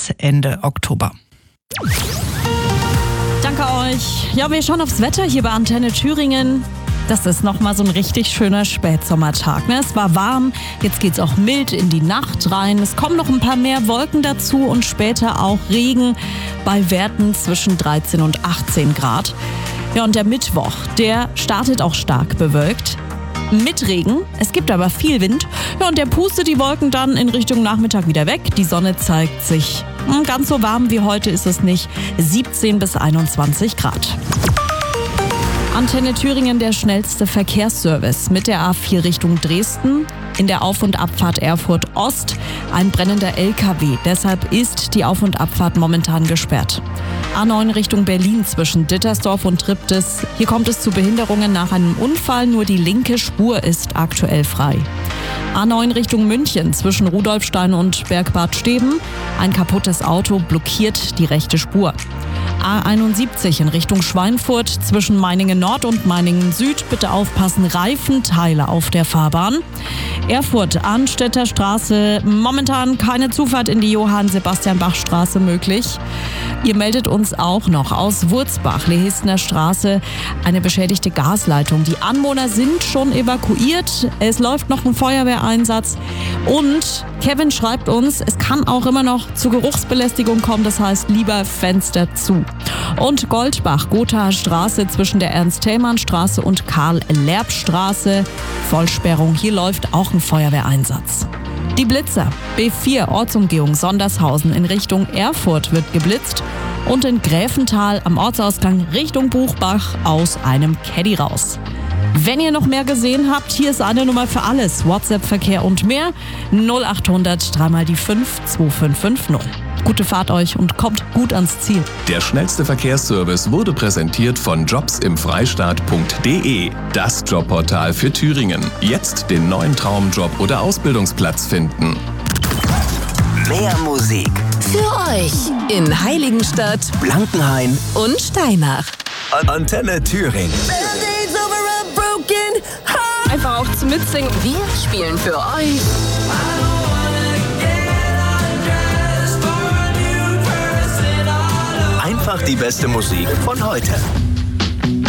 bis Ende Oktober. Danke euch. Ja, wir schauen aufs Wetter hier bei Antenne Thüringen. Das ist nochmal so ein richtig schöner Spätsommertag. Es war warm, jetzt geht's auch mild in die Nacht rein. Es kommen noch ein paar mehr Wolken dazu und später auch Regen bei Werten zwischen 13 und 18 Grad. Ja, und der Mittwoch, der startet auch stark bewölkt. Mit Regen, es gibt aber viel Wind. Ja, und der pustet die Wolken dann in Richtung Nachmittag wieder weg. Die Sonne zeigt sich. Ganz so warm wie heute ist es nicht. 17 bis 21 Grad. Antenne Thüringen, der schnellste Verkehrsservice mit der A4 Richtung Dresden. In der Auf- und Abfahrt Erfurt Ost ein brennender LKW. Deshalb ist die Auf- und Abfahrt momentan gesperrt. A9 Richtung Berlin zwischen Dittersdorf und Triptis. Hier kommt es zu Behinderungen nach einem Unfall. Nur die linke Spur ist aktuell frei. A9 Richtung München zwischen Rudolfstein und Bergbad Steben. Ein kaputtes Auto blockiert die rechte Spur. A71 in Richtung Schweinfurt zwischen Meiningen Nord und Meiningen Süd. Bitte aufpassen, Reifenteile auf der Fahrbahn. Erfurt, Arnstädter Straße, momentan keine Zufahrt in die Johann-Sebastian-Bach-Straße möglich. Ihr meldet uns auch noch aus Wurzbach, Lehesner Straße, eine beschädigte Gasleitung. Die Anwohner sind schon evakuiert. Es läuft noch ein Feuerwehreinsatz. Und Kevin schreibt uns, es kann auch immer noch zu Geruchsbelästigung kommen. Das heißt, lieber Fenster zu. Und Goldbach, Gothaer Straße zwischen der Ernst-Thälmann-Straße und Karl-Lerb-Straße. Vollsperrung, hier läuft auch ein Feuerwehreinsatz. Die Blitzer. B4 Ortsumgehung Sondershausen in Richtung Erfurt wird geblitzt und in Gräfenthal am Ortsausgang Richtung Buchbach aus einem Caddy raus. Wenn ihr noch mehr gesehen habt, hier ist eine Nummer für alles. WhatsApp-Verkehr und mehr. 0800 3 mal die 5 2550. Gute Fahrt euch und kommt gut ans Ziel. Der schnellste Verkehrsservice wurde präsentiert von jobsimfreistaat.de. Das Jobportal für Thüringen. Jetzt den neuen Traumjob oder Ausbildungsplatz finden. Mehr Musik Für euch in Heiligenstadt, Blankenhain und Steinach. Antenne Thüringen. Einfach auch zum Mitsingen. Wir spielen für euch Einfach die beste Musik von heute.